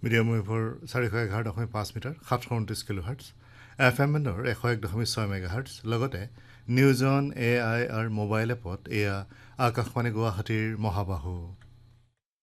Medium ৱেভৰ 411.5 metre 729 কিলোহাৰ্টজ, FM বেণ্ডৰ 101.6 মেগাহাৰ্টজ, লগতে news on AI mobile এপত এয়া আকাশবাণী গুৱাহাটীৰ মহাবাহু।